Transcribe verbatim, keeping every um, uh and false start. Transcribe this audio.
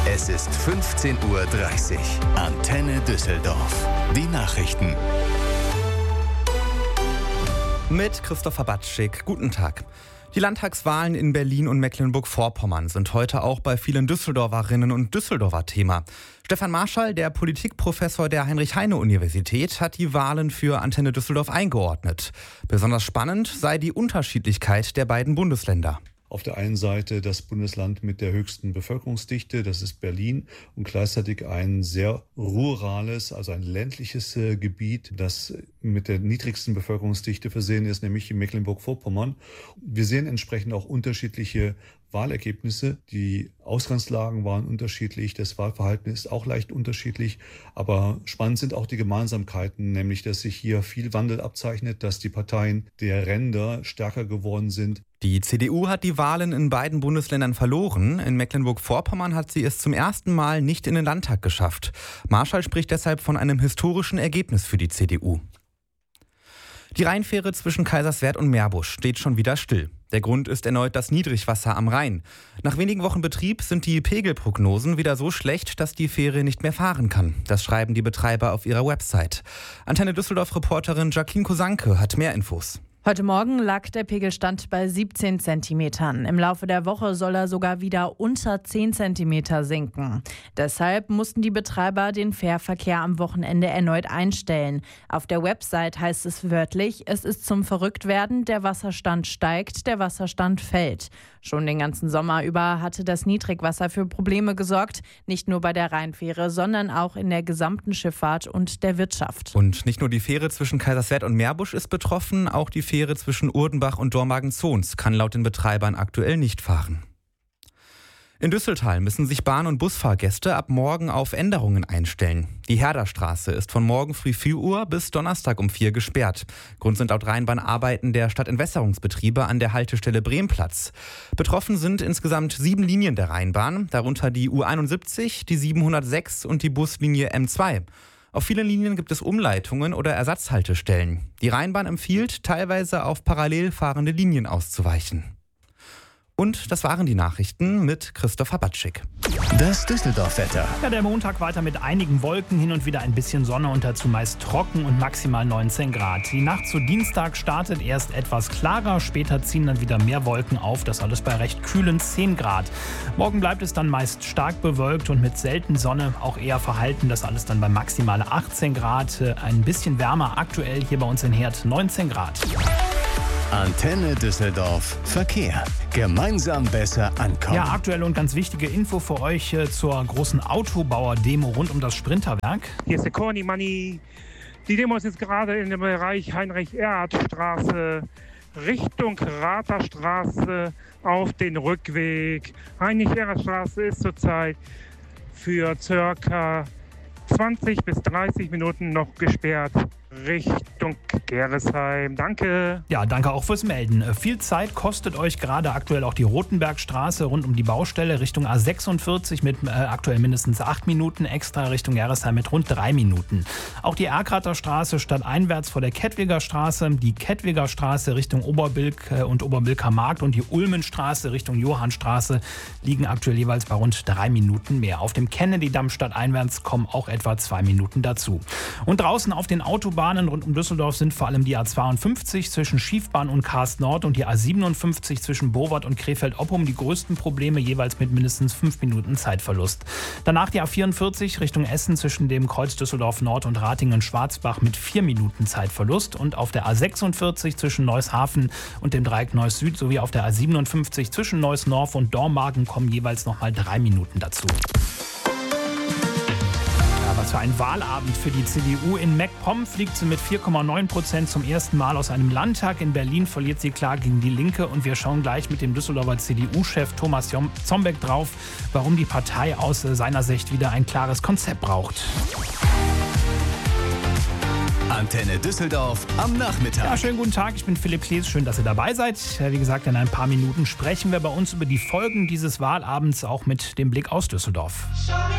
Es ist fünfzehn Uhr dreißig. Antenne Düsseldorf. Die Nachrichten. Mit Christopher Batschik. Guten Tag. Die Landtagswahlen in Berlin und Mecklenburg-Vorpommern sind heute auch bei vielen Düsseldorferinnen und Düsseldorfer Thema. Stefan Marschall, der Politikprofessor der Heinrich-Heine-Universität, hat die Wahlen für Antenne Düsseldorf eingeordnet. Besonders spannend sei die Unterschiedlichkeit der beiden Bundesländer. Auf der einen Seite das Bundesland mit der höchsten Bevölkerungsdichte, das ist Berlin, und gleichzeitig ein sehr rurales, also ein ländliches äh, Gebiet, das mit der niedrigsten Bevölkerungsdichte versehen ist, nämlich Mecklenburg-Vorpommern. Wir sehen entsprechend auch unterschiedliche Wahlergebnisse. Die Ausgangslagen waren unterschiedlich, das Wahlverhalten ist auch leicht unterschiedlich, aber spannend sind auch die Gemeinsamkeiten, nämlich dass sich hier viel Wandel abzeichnet, dass die Parteien der Ränder stärker geworden sind. Die C D U hat die Wahlen in beiden Bundesländern verloren. In Mecklenburg-Vorpommern hat sie es zum ersten Mal nicht in den Landtag geschafft. Marschall spricht deshalb von einem historischen Ergebnis für die C D U. Die Rheinfähre zwischen Kaiserswerth und Meerbusch steht schon wieder still. Der Grund ist erneut das Niedrigwasser am Rhein. Nach wenigen Wochen Betrieb sind die Pegelprognosen wieder so schlecht, dass die Fähre nicht mehr fahren kann. Das schreiben die Betreiber auf ihrer Website. Antenne Düsseldorf-Reporterin Jacqueline Kosanke hat mehr Infos. Heute Morgen lag der Pegelstand bei siebzehn Zentimetern. Im Laufe der Woche soll er sogar wieder unter zehn Zentimeter sinken. Deshalb mussten die Betreiber den Fährverkehr am Wochenende erneut einstellen. Auf der Website heißt es wörtlich, es ist zum Verrücktwerden, der Wasserstand steigt, der Wasserstand fällt. Schon den ganzen Sommer über hatte das Niedrigwasser für Probleme gesorgt, nicht nur bei der Rheinfähre, sondern auch in der gesamten Schifffahrt und der Wirtschaft. Und nicht nur die Fähre zwischen Kaiserswerth und Meerbusch ist betroffen, auch die Fähre zwischen Urdenbach und Dormagen-Zons kann laut den Betreibern aktuell nicht fahren. In Düsseltal müssen sich Bahn- und Busfahrgäste ab morgen auf Änderungen einstellen. Die Herderstraße ist von morgen früh vier Uhr bis Donnerstag um vier gesperrt. Grund sind laut Rheinbahn Arbeiten der Stadtentwässerungsbetriebe an der Haltestelle Bremplatz. Betroffen sind insgesamt sieben Linien der Rheinbahn, darunter die U einundsiebzig, die siebenhundertsechs und die Buslinie M zwei. Auf vielen Linien gibt es Umleitungen oder Ersatzhaltestellen. Die Rheinbahn empfiehlt, teilweise auf parallel fahrende Linien auszuweichen. Und das waren die Nachrichten mit Christopher Batschik. Das Düsseldorf-Wetter. Ja, der Montag weiter mit einigen Wolken, hin und wieder ein bisschen Sonne und dazu meist trocken und maximal neunzehn Grad. Die Nacht zu Dienstag startet erst etwas klarer, später ziehen dann wieder mehr Wolken auf, das alles bei recht kühlen zehn Grad. Morgen bleibt es dann meist stark bewölkt und mit selten Sonne, auch eher verhalten, das alles dann bei maximal achtzehn Grad. Ein bisschen wärmer aktuell hier bei uns in Herd neunzehn Grad. Antenne Düsseldorf Verkehr. Gemeinsam besser ankommen. Ja, aktuelle und ganz wichtige Info für euch äh, zur großen Autobauer-Demo rund um das Sprinterwerk. Hier ist der Corny Money. Die Demo ist jetzt gerade in dem Bereich Heinrich-Erhardt-Straße Richtung Ratherstraße auf den Rückweg. Heinrich-Erhardt-Straße ist zurzeit für circa zwanzig bis dreißig Minuten noch gesperrt. Richtung Gerresheim. Danke. Ja, danke auch fürs Melden. Viel Zeit kostet euch gerade aktuell auch die Rotenbergstraße rund um die Baustelle Richtung A sechsundvierzig mit äh, aktuell mindestens acht Minuten extra, Richtung Gerresheim mit rund drei Minuten. Auch die Erkrater Straße stadteinwärts vor der Kettwiger Straße, die Kettwiger Straße Richtung Oberbilk äh, und Oberbilker Markt und die Ulmenstraße Richtung Johannstraße liegen aktuell jeweils bei rund drei Minuten mehr. Auf dem Kennedy-Damm stadteinwärts kommen auch etwa zwei Minuten dazu. Und draußen auf den Autobahnen rund um Düsseldorf sind vor allem die A zweiundfünfzig zwischen Schiefbahn und Karst Nord und die A siebenundfünfzig zwischen Bowart und Krefeld-Oppum die größten Probleme, jeweils mit mindestens fünf Minuten Zeitverlust. Danach die A vierundvierzig Richtung Essen zwischen dem Kreuz Düsseldorf Nord und Ratingen-Schwarzbach mit vier Minuten Zeitverlust und auf der A sechsundvierzig zwischen Neushafen und dem Dreieck Neuss Süd sowie auf der A siebenundfünfzig zwischen Neuss-Norf und Dormagen kommen jeweils nochmal drei Minuten dazu. Was für ein Wahlabend für die C D U. In MacPom fliegt sie mit vier Komma neun Prozent zum ersten Mal aus einem Landtag. In Berlin verliert sie klar gegen die Linke. Und wir schauen gleich mit dem Düsseldorfer C D U-Chef Thomas Zombeck drauf, warum die Partei aus seiner Sicht wieder ein klares Konzept braucht. Antenne Düsseldorf am Nachmittag. Ja, schönen guten Tag, ich bin Philipp Klees, schön, dass ihr dabei seid. Wie gesagt, in ein paar Minuten sprechen wir bei uns über die Folgen dieses Wahlabends, auch mit dem Blick aus Düsseldorf.